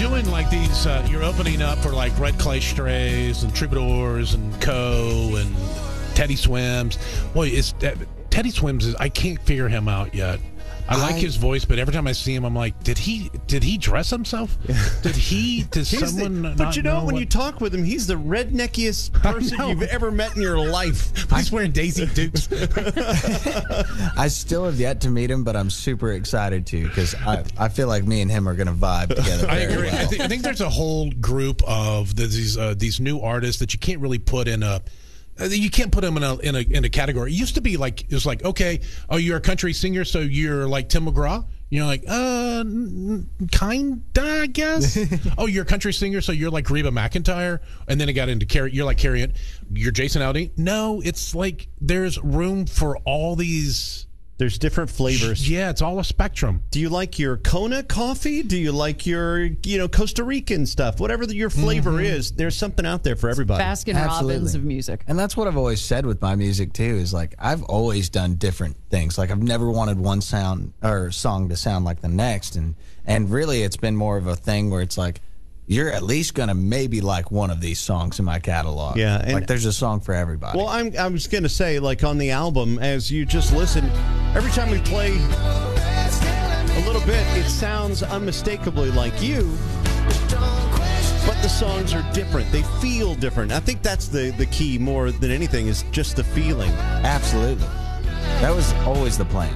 doing like these, you're opening up for like Red Clay Strays and Troubadours and Co. and Teddy Swims. Boy, Teddy Swims I can't figure him out yet. I like his voice, but every time I see him, I'm like, did he dress himself? Did someone not But you know, when what? you talk with him, he's the redneckiest person you've ever met in your life. He's wearing Daisy Dukes. I still have yet to meet him, but I'm super excited to because I feel like me and him are going to vibe together. I very agree. well. I think there's a whole group of these new artists that you can't really put in a. You can't put them in a category. It used to be like, it was like, okay, oh, you're a country singer, so you're like Tim McGraw. You're like, kinda, I guess. Oh, you're a country singer, so you're like Reba McEntire. And then it got into Carrie. You're like Carrie. You're Jason Aldean. No, it's like there's room for all these. There's different flavors. Yeah, it's all a spectrum. Do you like your Kona coffee? Do you like your, Costa Rican stuff? Whatever your flavor is, there's something out there for everybody. Baskin Absolutely. Robbins of music. And that's what I've always said with my music too. Is like I've always done different things. Like I've never wanted one sound or song to sound like the next, and really it's been more of a thing where it's like you're at least gonna maybe like one of these songs in my catalog. Yeah, and like there's a song for everybody. Well, I was gonna say, like on the album, as you just listen, every time we play a little bit, it sounds unmistakably like you. But the songs are different. They feel different. I think that's the key more than anything is just the feeling. Absolutely. That was always the plan.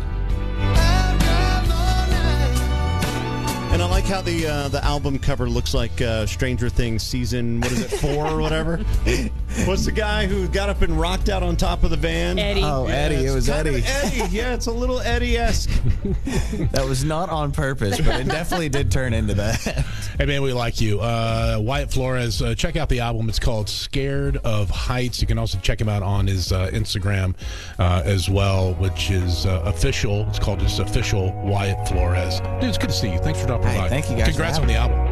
And I like how the album cover looks like Stranger Things season, 4 or whatever? What's the guy who got up and rocked out on top of the van? Eddie. Oh, Eddie. It was Eddie. Eddie. Yeah, it's a little Eddie-esque. That was not on purpose, but it definitely did turn into that. Hey, man, we like you. Wyatt Flores, check out the album. It's called Scared of Heights. You can also check him out on his Instagram as well, which is official. It's called just official Wyatt Flores. Dude, it's good to see you. Thanks for dropping by. Thank you guys. Congrats for on having the album.